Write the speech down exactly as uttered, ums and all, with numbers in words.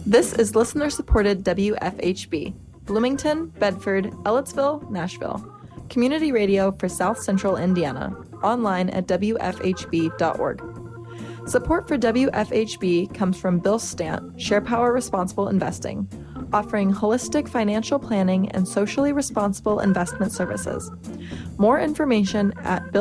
This is listener-supported W F H B, Bloomington, Bedford, Ellettsville, Nashville. Community radio for South Central Indiana, online at W F H B dot org. Support for W F H B comes from Bill Stant, SharePower Responsible Investing, offering holistic financial planning and socially responsible investment services. More information at bill